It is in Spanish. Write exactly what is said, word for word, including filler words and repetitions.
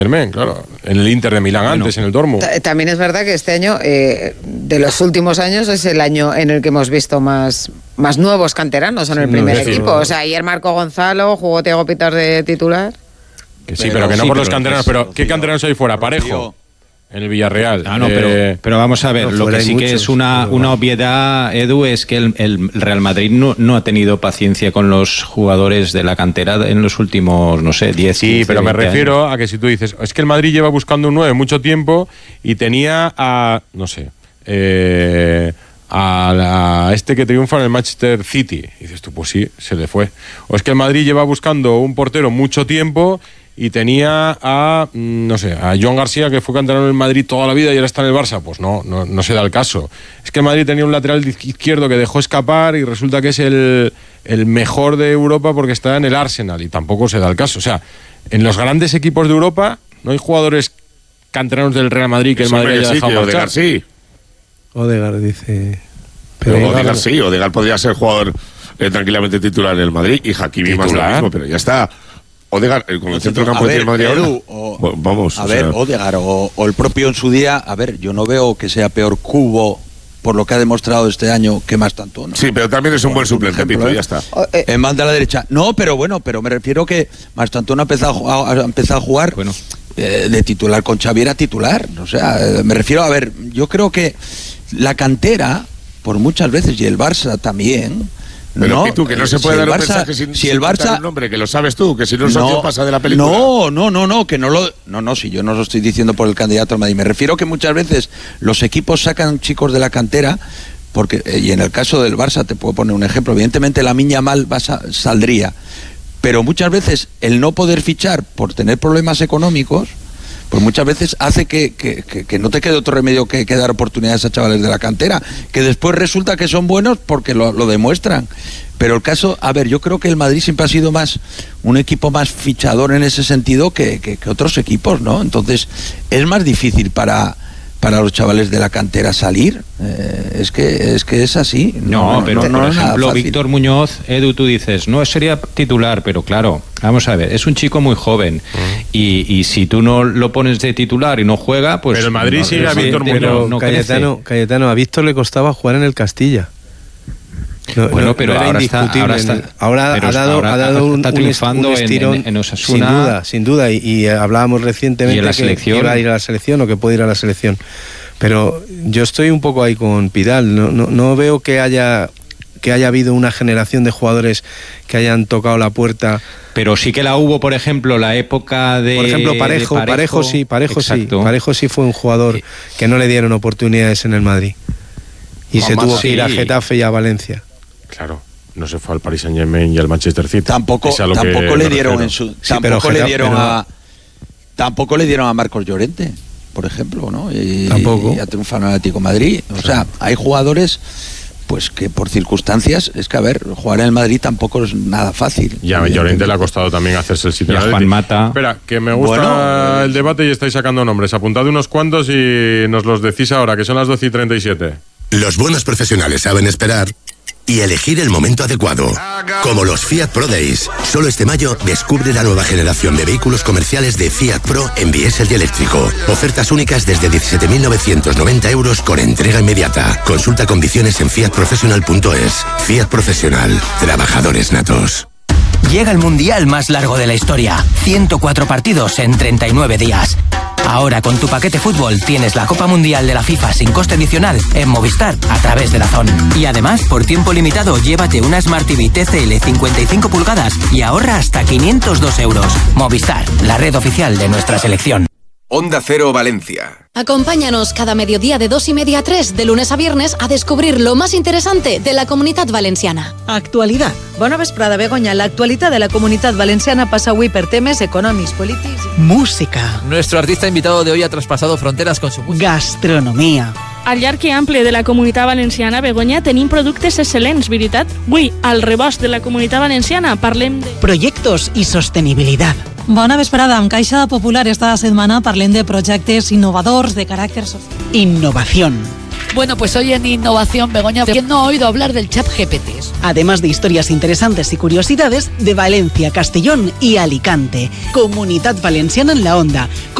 Claro, en el Inter de Milán bueno, antes, en el Dortmund. También es verdad que este año, eh, de los últimos años, es el año en el que hemos visto más, más nuevos canteranos en el sí, primer no, equipo. O sea, ayer Marco Gonzalo, jugó Thiago Pitar de titular. Que sí, pero, pero que no sí, por los canteranos. Pero, pero ¿qué canteranos hay fuera? Parejo. En el Villarreal. Ah, no, pero, eh, pero vamos a ver, no, lo que sí muchos, que es una, una obviedad, Edu, es que el, el Real Madrid no, no ha tenido paciencia con los jugadores de la cantera en los últimos, no sé, diez, sí, quince, pero me refiero años. A que si tú dices, es que el Madrid lleva buscando un nueve mucho tiempo y tenía a, no sé, eh, a, la, a este que triunfa en el Manchester City. Y dices tú, pues sí, se le fue. O es que el Madrid lleva buscando un portero mucho tiempo y tenía a, no sé, a Joan García, que fue canterano en el Madrid toda la vida y ahora está en el Barça. Pues no, no, no se da el caso. Es que el Madrid tenía un lateral izquierdo que dejó escapar y resulta que es el, el mejor de Europa porque está en el Arsenal y tampoco se da el caso. O sea, en los grandes equipos de Europa no hay jugadores canteranos del Real Madrid que el Madrid haya dejado marchar. Odegaard sí. Odegaard dice... Pero Odegaard, Odegaard sí, Odegaard podría ser jugador eh, tranquilamente titular en el Madrid y Hakimi más lo mismo, pero ya está... Odegaard, con el centro campo de Madrid ahora. O, bueno, vamos. A ver, sea... Odegaard o, o el propio en su día, a ver, yo no veo que sea peor Cubo por lo que ha demostrado este año que más tanto, ¿no? Sí, pero también es un buen suplente, Pito, ya está. En banda a la derecha. No, pero bueno, pero me refiero que más tanto ha empezado a, ha empezado a jugar bueno. eh, de titular con Xavi era titular. O sea, eh, me refiero a ver, yo creo que la cantera, por muchas veces, y el Barça también. Pero no, tú, que no se puede si dar un Barça, mensaje sin, si el Barça, un nombre, que lo sabes tú, que si no el socio no, pasa de la película. No, no, no, no, que no lo, no, no, si yo no lo estoy diciendo por el candidato al Madrid, me refiero que muchas veces los equipos sacan chicos de la cantera, porque, y en el caso del Barça te puedo poner un ejemplo, evidentemente la Miña Mal saldría, pero muchas veces el no poder fichar por tener problemas económicos, pues muchas veces hace que, que, que, que no te quede otro remedio que, que dar oportunidades a chavales de la cantera, que después resulta que son buenos porque lo, lo demuestran. Pero el caso, a ver, yo creo que el Madrid siempre ha sido más un equipo más fichador en ese sentido que, que, que otros equipos, ¿no? Entonces, es más difícil para... para los chavales de la cantera salir, eh, es que es que es así. No, no pero no, por no ejemplo, Víctor Muñoz, Edu, tú dices, no sería titular, pero claro, vamos a ver, es un chico muy joven uh-huh. y, y si tú no lo pones de titular y no juega, pues... Pero el Madrid no, sigue a Víctor Muñoz. No Cayetano, Cayetano, a Víctor le costaba jugar en el Castilla. No, bueno, no, pero no ahora, está, ahora, está, ahora pero ha dado, ahora ha dado un, está triunfando un estirón, en, en, en Osasuna. Sin duda, sin duda. Y, y hablábamos recientemente la que iba a ir a la selección o que puede ir a la selección. Pero yo estoy un poco ahí con Pidal. No, no, no veo que haya que haya habido una generación de jugadores que hayan tocado la puerta. Pero sí que la hubo, por ejemplo, la época de... Por ejemplo, Parejo, Parejo, Parejo sí, Parejo exacto. sí. Parejo sí fue un jugador eh, que no le dieron oportunidades en el Madrid. Y se tuvo sí. que ir a Getafe y a Valencia. Claro. No se fue al Paris Saint-Germain y al Manchester City. Tampoco, tampoco le dieron en su, sí, tampoco pero, le dieron pero, a tampoco le dieron a Marcos Llorente, por ejemplo, ¿no? Y, tampoco. Y a triunfar en el Atlético de Madrid. O sea, hay jugadores pues que por circunstancias, es que a ver, jugar en el Madrid tampoco es nada fácil. Ya a Llorente le ha costado también hacerse el sitio. Y a Juan Mata. Espera, que me gusta bueno, el debate y estáis sacando nombres. Apuntad unos cuantos y nos los decís ahora, que son las doce y treinta y siete. Los buenos profesionales saben esperar y elegir el momento adecuado. Como los Fiat Pro Days. Solo este mayo descubre la nueva generación de vehículos comerciales de Fiat Pro en diésel y eléctrico. Ofertas únicas desde diecisiete mil novecientos noventa euros con entrega inmediata. Consulta condiciones en fiat professional punto es. Fiat Profesional. Trabajadores natos. Llega el mundial más largo de la historia. ciento cuatro partidos en treinta y nueve días. Ahora con tu paquete fútbol tienes la Copa Mundial de la FIFA sin coste adicional en Movistar a través de DAZN. Y además, por tiempo limitado, llévate una Smart T V T C L cincuenta y cinco pulgadas y ahorra hasta quinientos dos euros. Movistar, la red oficial de nuestra selección. Onda Cero Valencia. Acompáñanos cada mediodía de dos y media a tres, de lunes a viernes, a descubrir lo más interesante de la Comunitat Valenciana. Actualidad. Bona vesprada, Begoña. La actualidad de la Comunitat Valenciana pasa avui per temes econòmics, polítics... Música. Nuestro artista invitado de hoy ha traspasado fronteras con su música. Gastronomia. Al llarg i ample de la Comunitat Valenciana, Begoña, tenim productes excel·lents, veritat? Avui, al rebost de la Comunitat Valenciana, parlem de... Proyectos y sostenibilidad. Bona vesprada. Amb Caixa Popular esta setmana parlem de projectes innovadors de caràcter social. Innovación. Bueno, pues hoy en Innovación, Begoña, ¿quién no ha oído hablar del Chat G P T? Además de historias interesantes y curiosidades de Valencia, Castellón y Alicante. Comunidad Valenciana en la Onda.